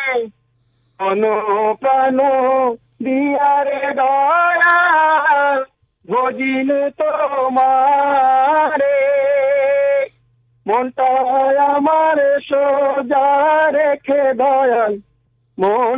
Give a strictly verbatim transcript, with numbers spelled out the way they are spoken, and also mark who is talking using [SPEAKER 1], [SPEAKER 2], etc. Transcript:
[SPEAKER 1] মন প্রাণ দিয়ারে দয়াল ভজিল তোমারে, মনটা আমার সোজা রেখে দয়াল মন